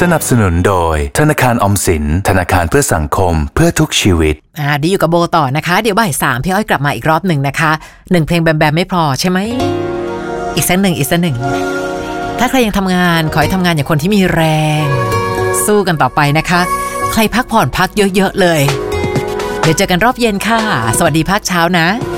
นับสนุนโดยธนาคารออมสินธนาคารเพื่อสังคมเพื่อทุกชีวิตดีอยู่กับโบต่อนะคะเดี๋ยวบ่ายสามพี่อ้อยกลับมาอีกรอบหนึ่งนะคะ1เพลงแบมๆไม่พอใช่ไหมอีกสักหนึ่งถ้าใครยังทำงานขอให้ทำงานอย่างคนที่มีแรงสู้กันต่อไปนะคะใครพักผ่อนพักเยอะๆเลยเดี๋ยวเจอกันรอบเย็นค่ะสวัสดีภาคเช้านะ